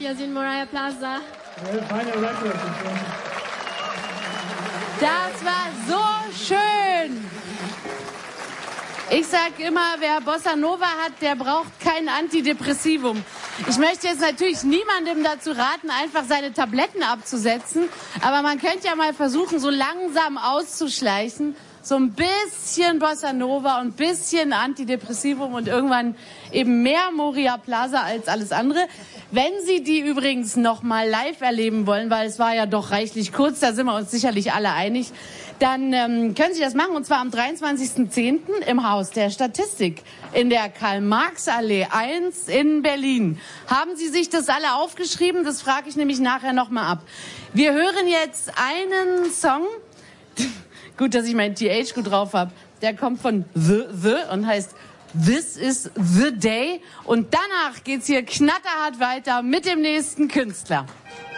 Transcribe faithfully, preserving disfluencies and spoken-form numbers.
Yasin Moraya Plaza. Das war so schön. Ich sag immer, wer Bossa Nova hat, der braucht kein Antidepressivum. Ich möchte jetzt natürlich niemandem dazu raten, einfach seine Tabletten abzusetzen. Aber man könnte ja mal versuchen, so langsam auszuschleichen. So ein bisschen Bossa Nova und ein bisschen Antidepressivum und irgendwann eben mehr Moria Plaza als alles andere. Wenn Sie die übrigens noch mal live erleben wollen, weil es war ja doch reichlich kurz, da sind wir uns sicherlich alle einig, dann ähm, können Sie das machen, und zwar am dreiundzwanzigsten zehnten im Haus der Statistik in der Karl-Marx-Allee eins in Berlin. Haben Sie sich das alle aufgeschrieben? Das frage ich nämlich nachher noch mal ab. Wir hören jetzt einen Song. Gut, dass ich meinen T H gut drauf habe. Der kommt von The The und heißt This is the Day. Und danach geht's hier knatterhart weiter mit dem nächsten Künstler.